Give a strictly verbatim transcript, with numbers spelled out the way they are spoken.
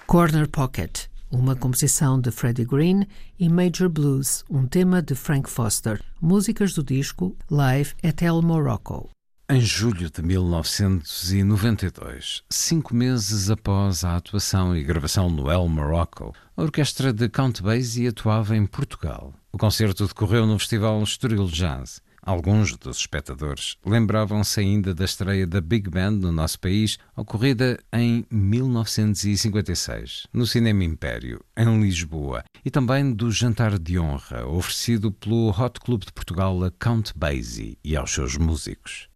Corner Pocket, uma composição de Freddie Green, e Major Blues, um tema de Frank Foster, músicas do disco Live at El Morocco. Em julho de mil novecentos e noventa e dois, cinco meses após a atuação e gravação no El Morocco, a orquestra de Count Basie atuava em Portugal. O concerto decorreu no Festival Estoril Jazz. Alguns dos espectadores lembravam-se ainda da estreia da Big Band no nosso país, ocorrida em mil novecentos e cinquenta e seis, no Cinema Império, em Lisboa, e também do jantar de honra oferecido pelo Hot Club de Portugal a Count Basie e aos seus músicos.